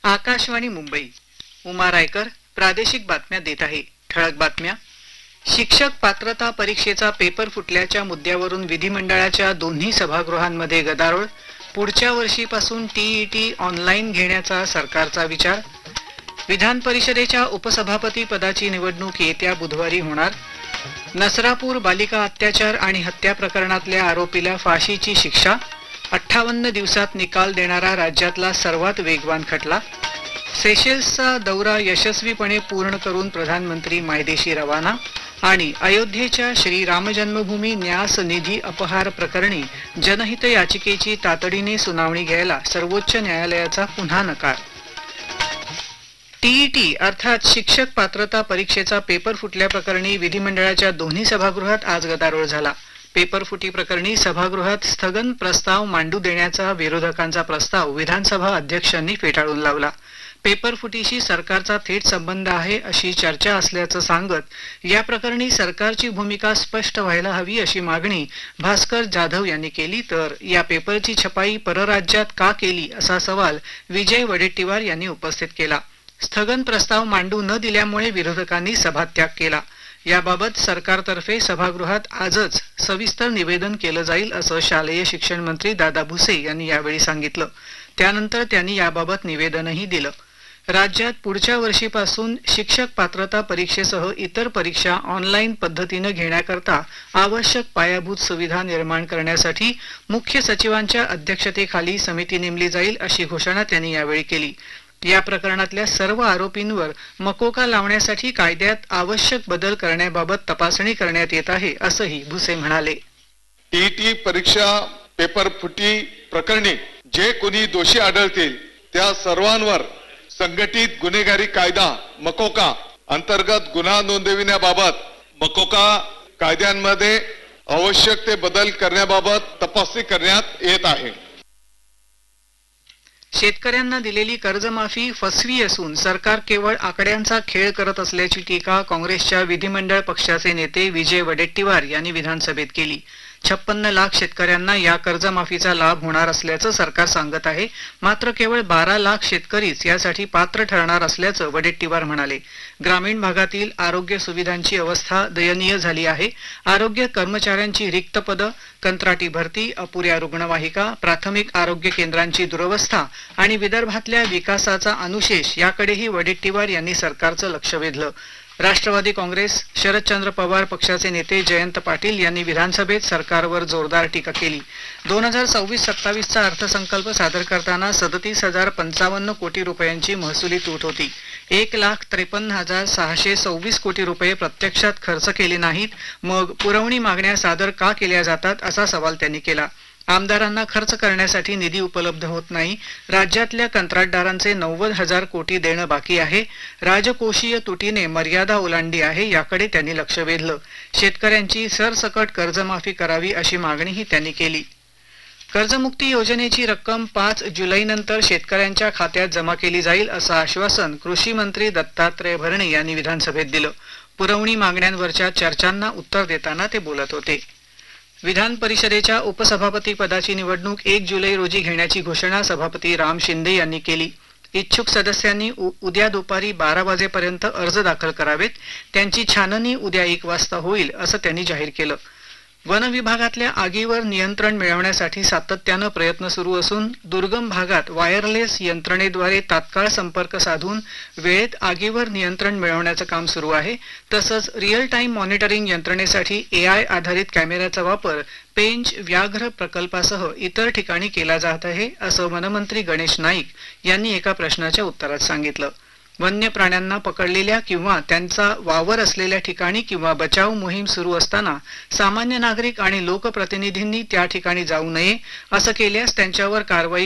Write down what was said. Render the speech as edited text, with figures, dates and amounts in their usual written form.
आकाशवाणी मुंबई. उमा रायकर प्रादेशिक बातम्या देत आहे. ठळक बातम्या. शिक्षक पात्रता परीक्षेचा पेपर फुटल्याच्या मुद्द्यावरून विधिमंडळाच्या दोन्ही सभागृहांमध्ये गदारोळ. पुढच्या वर्षीपासून टीईटी ऑनलाईन घेण्याचा सरकारचा विचार. विधान परिषदेच्या उपसभापती पदाची निवडणूक येत्या बुधवारी होणार. नसरापूर बालिका अत्याचार आणि हत्या प्रकरणातल्या आरोपीला फाशीची शिक्षा. 58 दिवसात निकाल देणारा राज्यातला सर्वात वेगवान खटला. सेशेल्सचा दौरा यशस्वीपणे पूर्ण करून प्रधानमंत्री मायदेशी रवाना. आणि अयोध्येच्या श्री राम जन्मभूमी न्यास निधी अपहार प्रकरणी जनहित याचिकेची तातडीने सुनावणी घ्यायला सर्वोच्च न्यायालयाचा पुन्हा नकार. टीईटी अर्थात शिक्षक पात्रता परीक्षेचा पेपर फुटल्याप्रकरणी विधिमंडळाच्या दोन्ही सभागृहात आज गदारोळ झाला. पेपर फुटी प्रकरणी सभागृहात स्थगन प्रस्ताव मांडू देण्याचा विरोधकांचा प्रस्ताव विधानसभा अध्यक्षांनी फेटाळून लावला. पेपर फुटीशी सरकारचा थेट संबंध आहे अशी चर्चा असल्याचं सांगत या प्रकरणी सरकारची भूमिका स्पष्ट व्हायला हवी अशी मागणी भास्कर जाधव यांनी केली. तर या पेपरची छपाई परराज्यात का केली असा सवाल विजय वडेट्टीवार यांनी उपस्थित केला. स्थगन प्रस्ताव मांडू न दिल्यामुळे विरोधकांनी सभात्याग केला. याबाबत सरकारतर्फे सभागृहात आजच सविस्तर निवेदन केलं जाईल असं शालेय शिक्षण मंत्री दादा भुसे यांनी यावेळी सांगितलं. त्यानंतर त्यांनी याबाबत निवेदनही दिलं. राज्यात पुढच्या वर्षीपासून शिक्षक पात्रता परीक्षेसह इतर परीक्षा ऑनलाईन पद्धतीनं घेण्याकरता आवश्यक पायाभूत सुविधा निर्माण करण्यासाठी मुख्य सचिवांच्या अध्यक्षतेखाली समिती नेमली जाईल अशी घोषणा त्यांनी यावेळी केली. या प्रकरणातल्या सर्व आरोपींवर मकोका लावण्यासाठी कायद्यात आवश्यक बदल करण्याबाबत तपासणी करण्यात येत आहे असंही भुसे म्हणाले. टीईटी परीक्षा पेपर फुटी प्रकरणी जे कोणी दोषी आढळतील त्या सर्वांवर संघटित गुन्हेगारी कायदा मकोका अंतर्गत गुन्हा नोंदविण्याबाबत मकोका कायद्यांमध्ये आवश्यक ते बदल करण्याबाबत तपासणी करण्यात येत आहे. शेतकऱ्यांना दिलेली कर्जमाफी फसवी असून सरकार केवळ आकड्यांचा खेळ करत असल्याची टीका काँग्रेसच्या विधिमंडळ पक्षाचे नेते विजय वडेट्टीवार यांनी विधानसभेत केली. 56 लाख शेतकऱ्यांना या कर्जमाफीचा लाभ होणार असल्याचं सरकार सांगत आहे. मात्र केवळ 12 लाख शेतकरीच यासाठी पात्र ठरणार असल्याचं वडेट्टीवार म्हणाले. ग्रामीण भागातील आरोग्य सुविधांची अवस्था दयनीय झाली आहे. आरोग्य कर्मचाऱ्यांची रिक्त पदं, कंत्राटी भरती, अपुऱ्या रुग्णवाहिका, प्राथमिक आरोग्य केंद्रांची दुरवस्था आणि विदर्भातल्या विकासाचा अनुशेष याकडेही वडेट्टीवार यांनी सरकारचं लक्ष वेधलं. राष्ट्रवादी काँग्रेस शरदचंद्र पवार पक्षाचे नेते जयंत पाटील यांनी विधानसभेत सरकारवर जोरदार टीका केली. 2026-27चा अर्थसंकल्प सादर करताना 37,055 कोटी रुपयांची महसुली तूट होती. 1,53,626 कोटी रुपये प्रत्यक्षात खर्च केले नाहीत. मग पुरवणी मागण्या सादर का केल्या जातात असा सवाल त्यांनी केला. आमदारांना खर्च करण्यासाठी निधी उपलब्ध होत नाही. राज्यातल्या कंत्राटदारांचे 90,000 कोटी देणं बाकी आहे. राजकोषीय तुटीने मर्यादा ओलांडली आहे याकडे त्यांनी लक्ष वेधलं. शेतकऱ्यांची सरसकट कर्जमाफी करावी अशी मागणीही त्यांनी केली. कर्जमुक्ती योजनेची रक्कम 5 जुलैनंतर शेतकऱ्यांच्या खात्यात जमा केली जाईल असं आश्वासन कृषी मंत्री दत्तात्रय भरणे यांनी विधानसभेत दिलं. पुरवणी मागण्यांवरच्या चर्चांना उत्तर देताना ते बोलत होते. विधान परिषदेच्या उपसभापती पदाची निवडणूक 1 जुलै रोजी घेण्याची घोषणा सभापती राम शिंदे यांनी केली. इच्छुक सदस्यांनी उद्या दुपारी 12 वाजेपर्यंत अर्ज दाखल करावेत. त्यांची छाननी उद्या 1 वाजता होईल असं त्यांनी जाहीर केलं. वन विभागातल्या आगीवर नियंत्रण मिळवण्यासाठी सातत्यानं प्रयत्न सुरू असून दुर्गम भागात वायरलेस यंत्रणेद्वारे तात्काळ संपर्क साधून वेळेत आगीवर नियंत्रण मिळवण्याचं काम सुरू आहे. तसंच रिअल टाइम मॉनिटरिंग यंत्रणेसाठी AI आधारित कॅमेऱ्याचा वापर पेंच व्याघ्र प्रकल्पासह इतर ठिकाणी केला जात आहे असं वनमंत्री गणेश नाईक यांनी एका प्रश्नाच्या उत्तरात सांगितलं. वन्य प्राण्यांना पकडलेल्या किंवा त्यांचा वावर असलेल्या ठिकाणी किंवा बचाव मोहीम सुरू असताना सामान्य नागरिक आणि लोकप्रतिनिधींनी त्या ठिकाणी जाऊ नये. असं केल्यास त्यांच्यावर कारवाई